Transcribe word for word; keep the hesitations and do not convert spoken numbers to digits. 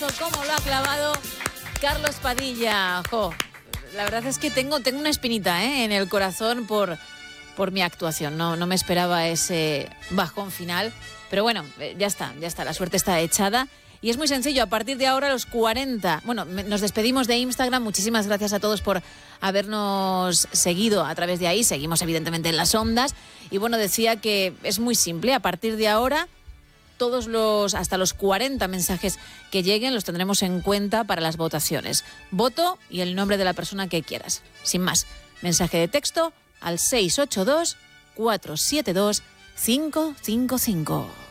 aplauso, cómo lo ha clavado Carlos Padilla. Jo, la verdad es que tengo, tengo una espinita ¿eh? en el corazón por, por mi actuación. No, no me esperaba ese bajón final, pero bueno, ya está, ya está, la suerte está echada. Y es muy sencillo, a partir de ahora los cuarenta... Bueno, nos despedimos de Instagram. Muchísimas gracias a todos por habernos seguido a través de ahí. Seguimos evidentemente en las ondas. Y bueno, decía que es muy simple. A partir de ahora, todos los hasta los cuarenta mensajes que lleguen los tendremos en cuenta para las votaciones. Voto y el nombre de la persona que quieras. Sin más, mensaje de texto al seis ocho dos, cuatro siete dos, cinco cinco cinco.